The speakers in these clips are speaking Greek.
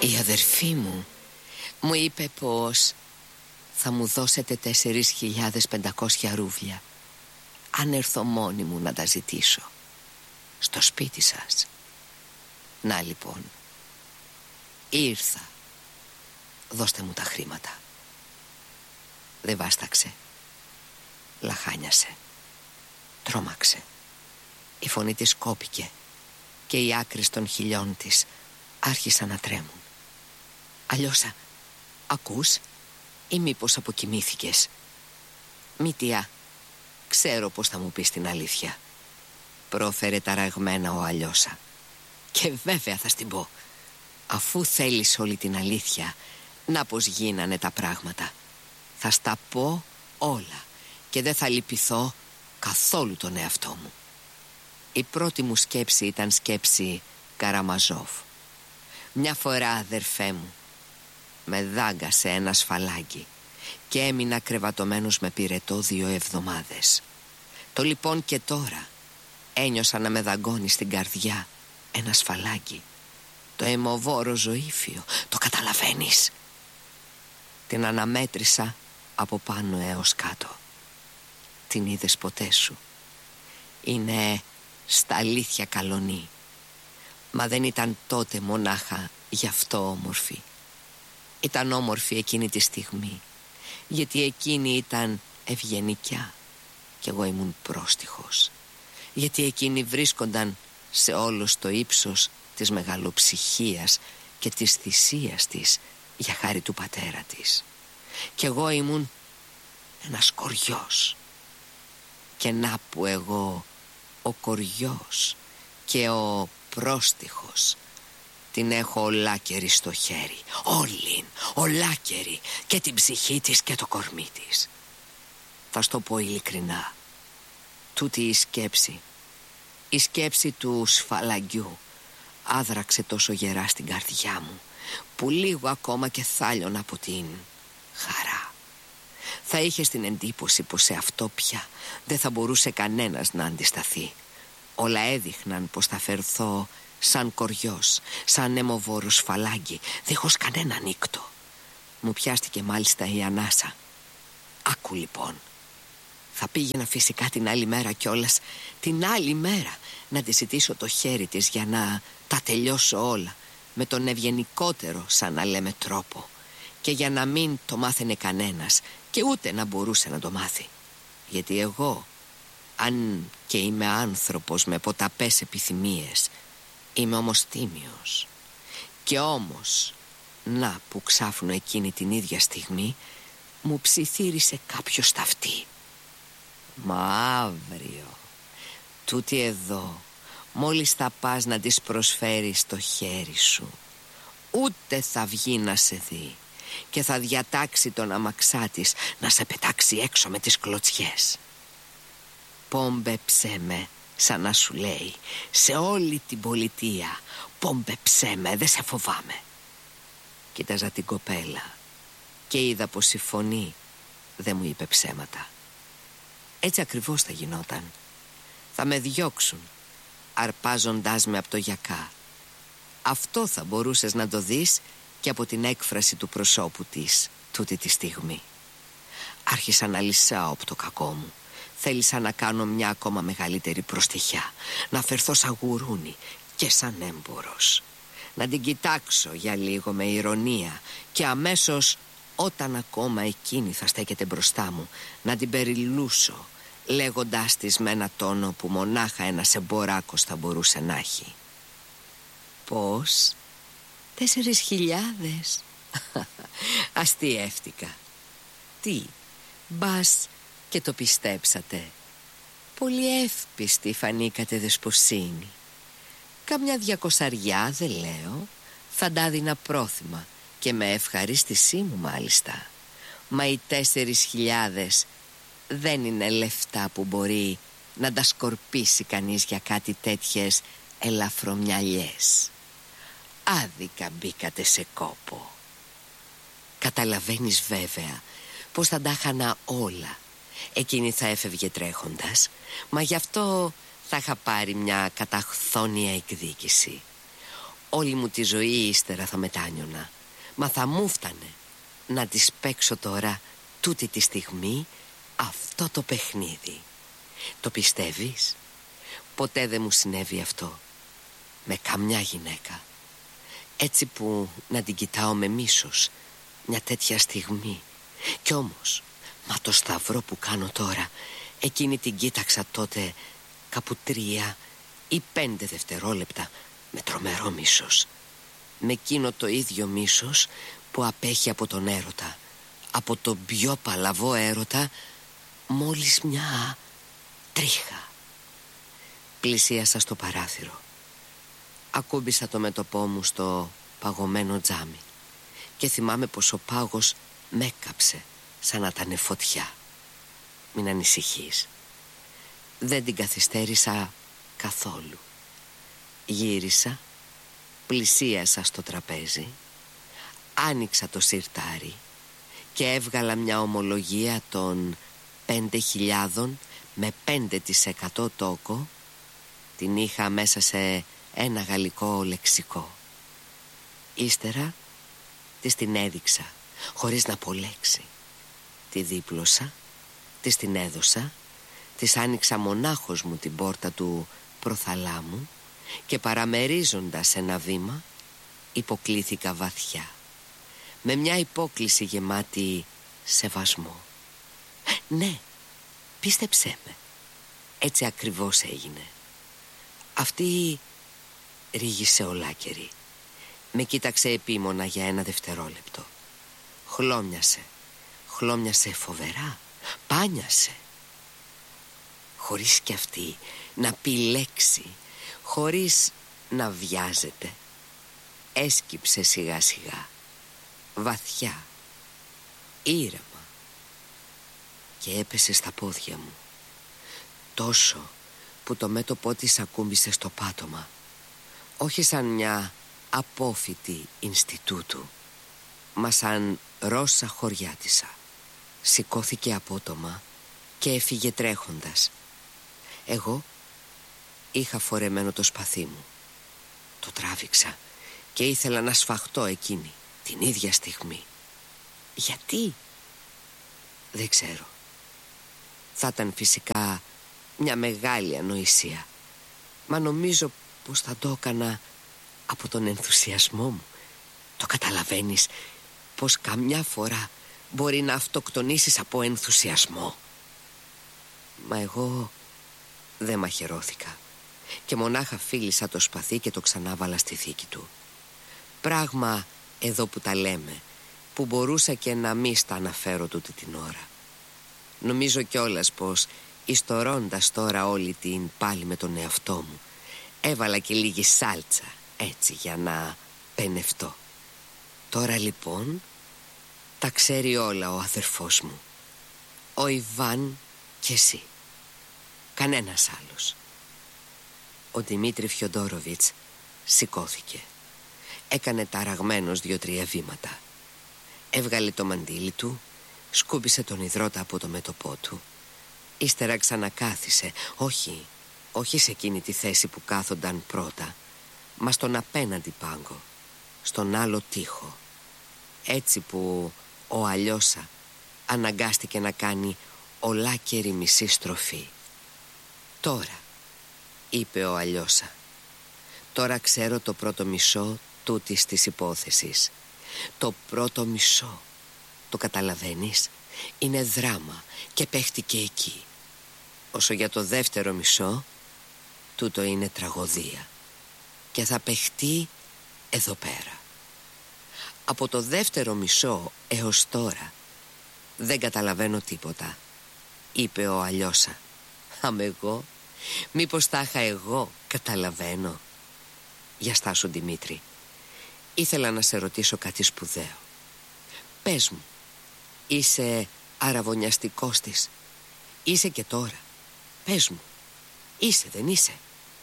Η αδερφή μου είπε πως θα μου δώσετε 4.500 ρούβλια αν έρθω μόνη μου να τα ζητήσω στο σπίτι σας. Να λοιπόν, ήρθα. Δώστε μου τα χρήματα. Δεν βάσταξε. Λαχάνιασε. Τρόμαξε. Η φωνή της κόπηκε και οι άκρες των χειλιών της άρχισαν να τρέμουν. Αλλιώσα, ακούς ή μήπως αποκοιμήθηκες? Μητία, ξέρω πως θα μου πεις την αλήθεια, πρόφερε ταραγμένα ο Αλλιώσα. Και βέβαια θα στην πω. Αφού θέλεις όλη την αλήθεια, να πως γίνανε τα πράγματα. Θα στα πω όλα και δεν θα λυπηθώ καθόλου τον εαυτό μου. Η πρώτη μου σκέψη ήταν σκέψη Καραμαζόφ. Μια φορά, αδερφέ μου, με δάγκασε ένα σφαλάκι και έμεινα κρεβατωμένος με πυρετό 2 εβδομάδες. Το λοιπόν και τώρα ένιωσα να με δαγκώνει στην καρδιά ένα σφαλάκι. Το αιμοβόρο ζωήφιο, το καταλαβαίνεις? Την αναμέτρησα από πάνω έως κάτω. Την είδες ποτέ σου? Είναι στα αλήθεια καλονή. Μα δεν ήταν τότε μονάχα γι' αυτό όμορφη. Ήταν όμορφη εκείνη τη στιγμή, γιατί εκείνη ήταν ευγενικιά κι εγώ ήμουν πρόστιχος. Γιατί εκείνοι βρίσκονταν σε όλο το ύψος της μεγαλοψυχίας και της θυσίας της για χάρη του πατέρα της. Κι εγώ ήμουν ένας κοριός. Και να που εγώ, ο κοριός και ο πρόστιχος, την έχω ολάκερη στο χέρι. Όλην, ολάκερη, και την ψυχή της και το κορμί της. Θα στο πω ειλικρινά, τούτη η σκέψη του σφαλαγγιού άδραξε τόσο γερά στην καρδιά μου, που λίγο ακόμα και θάλιον από την χαρά. Θα είχες την εντύπωση πως σε αυτό πια δεν θα μπορούσε κανένας να αντισταθεί. Όλα έδειχναν πως θα φερθώ σαν κοριός, σαν αιμοβόρο σφαλάγγι, δίχως κανένα νύκτο. Μου πιάστηκε μάλιστα η ανάσα. Άκου λοιπόν, θα πήγαινα φυσικά την άλλη μέρα κιόλας, την άλλη μέρα, να τη ζητήσω το χέρι της για να τα τελειώσω όλα με τον ευγενικότερο, σαν να λέμε, τρόπο, και για να μην το μάθαινε κανένας και ούτε να μπορούσε να το μάθει. Γιατί εγώ, αν και είμαι άνθρωπος με ποταπές επιθυμίες, είμαι όμως τίμιος. Και όμως, να που ξάφνου εκείνη την ίδια στιγμή μου ψιθύρισε κάποιος στα αυτή. Μα αύριο, τούτη εδώ, μόλις θα πας να της προσφέρεις το χέρι σου, ούτε θα βγει να σε δει και θα διατάξει τον αμαξά της να σε πετάξει έξω με τις κλωτσιές. Πόμπεψέ με, σαν να σου λέει, σε όλη την πολιτεία, πόμπεψέ με, δεν σε φοβάμαι. Κοίταζα την κοπέλα και είδα πως η φωνή δεν μου είπε ψέματα. Έτσι ακριβώς θα γινόταν. Θα με διώξουν, αρπάζοντάς με από το γιακά. Αυτό θα μπορούσες να το δεις και από την έκφραση του προσώπου της τούτη τη στιγμή. Άρχισα να λυσάω από το κακό μου. Θέλησα να κάνω μια ακόμα μεγαλύτερη προστιχιά, να φερθώ σαν γουρούνι και σαν έμπορος, να την κοιτάξω για λίγο με ηρωνία και αμέσως, όταν ακόμα εκείνη θα στέκεται μπροστά μου, να την περιλούσω, λέγοντάς της με ένα τόνο που μονάχα ένας εμποράκος θα μπορούσε να έχει. Πώς? 4.000? Αστιεύτηκα. Τι, μπας και το πιστέψατε? Πολύ εύπιστη φανήκατε δεσποσίνη. Καμιά 200 δεν λέω, θα τα έδινα πρόθυμα και με ευχαρίστησή μου μάλιστα. Μα οι 4.000 δεν είναι λεφτά που μπορεί να τα σκορπίσει κανείς για κάτι τέτοιες ελαφρομυαλιές. Άδικα μπήκατε σε κόπο. Καταλαβαίνεις βέβαια πως θα τα χάνα όλα. Εκείνη θα έφευγε τρέχοντας, μα γι' αυτό θα είχα πάρει μια καταχθόνια εκδίκηση. Όλη μου τη ζωή ύστερα θα μετάνιωνα. Μα θα μου φτάνε να της παίξω τώρα τούτη τη στιγμή αυτό το παιχνίδι. Το πιστεύεις? Ποτέ δεν μου συνέβη αυτό με καμιά γυναίκα. Έτσι που να την κοιτάω με μίσος μια τέτοια στιγμή. Κι όμως, μα το σταυρό που κάνω τώρα, εκείνη την κοίταξα τότε κάπου 3 ή 5 δευτερόλεπτα με τρομερό μίσος. Με εκείνο το ίδιο μίσος που απέχει από τον έρωτα, από τον πιο παλαβό έρωτα, μόλις μια τρίχα. Πλησίασα στο παράθυρο. Ακούμπησα το μέτωπό μου στο παγωμένο τζάμι και θυμάμαι πως ο πάγος με έκαψε σαν να ήταν φωτιά. Μην ανησυχείς. Δεν την καθυστέρησα καθόλου. Γύρισα, πλησίασα στο τραπέζι, άνοιξα το σιρτάρι και έβγαλα μια ομολογία των 5.000 με 5% τόκο. Την είχα μέσα σε ένα γαλλικό λεξικό. Ύστερα της την έδειξα χωρίς να πω λέξη. Τη δίπλωσα, της την έδωσα, της άνοιξα μονάχος μου την πόρτα του προθαλάμου και παραμερίζοντας ένα βήμα υποκλήθηκα βαθιά, με μια υπόκλιση γεμάτη σεβασμό. Ναι, πίστεψέ με, έτσι ακριβώς έγινε. Αυτή ρίγησε ολάκερη. Με κοίταξε επίμονα για ένα δευτερόλεπτο. Χλώμιασε φοβερά, πάνιασε. Χωρίς κι αυτή να πει λέξη, χωρίς να βιάζεται, έσκυψε σιγά σιγά, βαθιά, ήρεμα, και έπεσε στα πόδια μου, τόσο που το μέτωπό της ακούμπησε στο πάτωμα, όχι σαν μια απόφοιτη Ινστιτούτου, μα σαν Ρώσα χωριάτισσα. Σηκώθηκε απότομα και έφυγε τρέχοντας. Εγώ είχα φορεμένο το σπαθί μου. Το τράβηξα και ήθελα να σφαχτώ εκείνη την ίδια στιγμή. Γιατί? Δεν ξέρω. Θα ήταν φυσικά μια μεγάλη ανοησία, μα νομίζω πως θα το έκανα από τον ενθουσιασμό μου. Το καταλαβαίνεις πως καμιά φορά μπορεί να αυτοκτονήσεις από ενθουσιασμό? Μα εγώ δεν μαχαιρώθηκα και μονάχα φίλησα το σπαθί και το ξανάβαλα στη θήκη του. Πράγμα εδώ που τα λέμε, που μπορούσα και να μη στα αναφέρω τούτη την ώρα. Νομίζω κιόλας πως ιστορώντας τώρα όλη την πάλι με τον εαυτό μου, έβαλα και λίγη σάλτσα έτσι για να πενευτώ. Τώρα λοιπόν τα ξέρει όλα ο αδερφός μου, ο Ιβάν και εσύ. Κανένας άλλος. Ο Δημήτρη Φιοντόροβιτς σηκώθηκε. Έκανε ταραγμένος 2-3 βήματα. Έβγαλε το μαντίλι του, σκούπισε τον υδρότα από το μέτωπό του. Ύστερα ξανακάθισε, όχι σε εκείνη τη θέση που κάθονταν πρώτα, μα στον απέναντι πάγκο, στον άλλο τοίχο. Έτσι που ο Αλιώσα αναγκάστηκε να κάνει ολάκερη μισή στροφή. «Τώρα», είπε ο Αλιώσα, «τώρα ξέρω το πρώτο μισό τούτης της υπόθεσης. Το πρώτο μισό, το καταλαβαίνεις, είναι δράμα και παίχτηκε εκεί. Όσο για το δεύτερο μισό, τούτο είναι τραγωδία και θα παιχτεί εδώ πέρα. Από το δεύτερο μισό έως τώρα δεν καταλαβαίνω τίποτα», είπε ο Αλιώσα. «Αμ' εγώ, μήπως τα είχα εγώ καταλαβαίνω?» «Για στάσου, Δημήτρη, ήθελα να σε ρωτήσω κάτι σπουδαίο. Πες μου, είσαι αραβωνιαστικός της? Είσαι και τώρα? Πες μου, είσαι δεν είσαι?»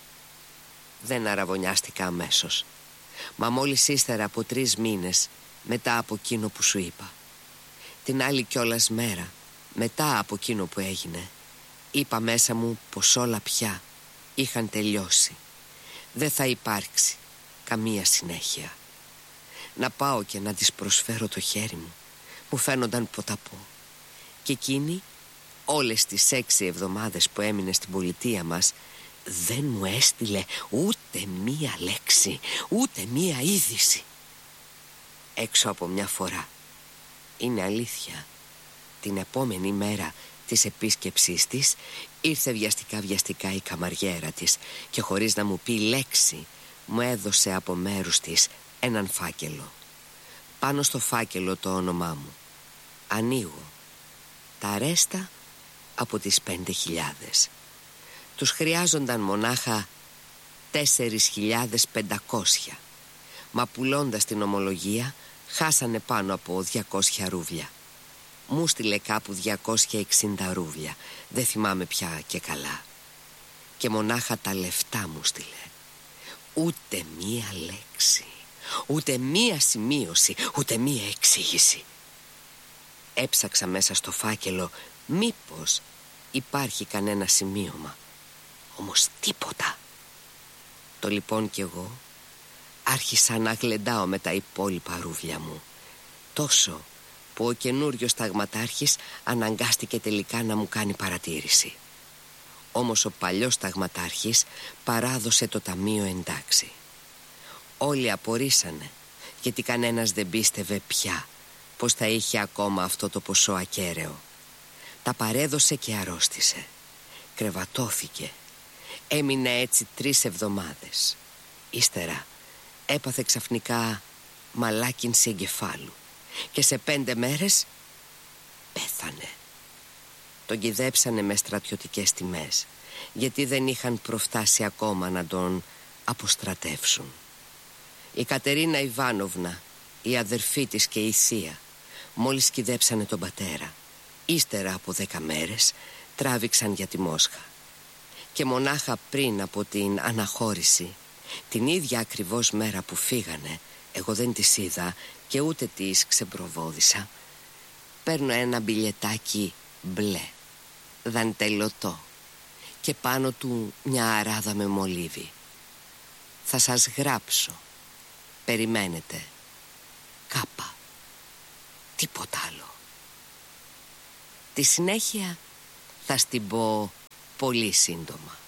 «Δεν αραβωνιάστηκα αμέσως, μα μόλις ύστερα από 3 μήνες μετά από εκείνο που σου είπα. Την άλλη κιόλας μέρα μετά από εκείνο που έγινε, είπα μέσα μου πως όλα πια είχαν τελειώσει. Δεν θα υπάρξει καμία συνέχεια. Να πάω και να της προσφέρω το χέρι μου φαίνονταν ποταπό. Και εκείνη όλες τις 6 εβδομάδες που έμεινε στην πολιτεία μας δεν μου έστειλε ούτε μία λέξη, ούτε μία είδηση. Έξω από μια φορά. Είναι αλήθεια. Την επόμενη μέρα της επίσκεψής της ήρθε βιαστικά η καμαριέρα της και χωρίς να μου πει λέξη μου έδωσε από μέρους της έναν φάκελο. Πάνω στο φάκελο το όνομά μου. Ανοίγω. Τα ρέστα από τις 5.000. Τους χρειάζονταν μονάχα 4.500. Μα πουλώντας την ομολογία χάσανε πάνω από 200 ρούβλια. Μου στείλε κάπου 260 ρούβλια. Δεν θυμάμαι πια και καλά. Και μονάχα τα λεφτά μου στείλε. Ούτε μία λέξη, ούτε μία σημείωση, ούτε μία εξήγηση. Έψαξα μέσα στο φάκελο μήπως υπάρχει κανένα σημείωμα. Όμως τίποτα. Το λοιπόν κι εγώ άρχισα να γλεντάω με τα υπόλοιπα ρούβλια μου. Τόσο που ο καινούριος ταγματάρχης αναγκάστηκε τελικά να μου κάνει παρατήρηση. Όμως ο παλιός ταγματάρχης παράδοσε το ταμείο εντάξει. Όλοι απορρίσανε, γιατί κανένας δεν πίστευε πια πως θα είχε ακόμα αυτό το ποσό ακέραιο. Τα παρέδωσε και αρρώστησε. Κρεβατώθηκε. Έμεινε έτσι 3 εβδομάδες. Ύστερα έπαθε ξαφνικά μαλάκινση εγκεφάλου και σε 5 μέρες πέθανε. Τον κυδέψανε με στρατιωτικές τιμές, γιατί δεν είχαν προφτάσει ακόμα να τον αποστρατεύσουν. Η Κατερίνα Ιβάνοβνα, η αδερφή της και η θεία, μόλις κυδέψανε τον πατέρα, ύστερα από 10 μέρες τράβηξαν για τη Μόσχα. Και μονάχα πριν από την αναχώρηση, την ίδια ακριβώς μέρα που φύγανε, εγώ δεν τις είδα και ούτε τις ξεμπροβώδισα, παίρνω ένα μπιλιετάκι μπλε, δαντελωτό, και πάνω του μια αράδα με μολύβι. Θα σας γράψω. Περιμένετε. Κάπα. Τίποτα άλλο. Τη συνέχεια θα στην πω πολύ σύντομα.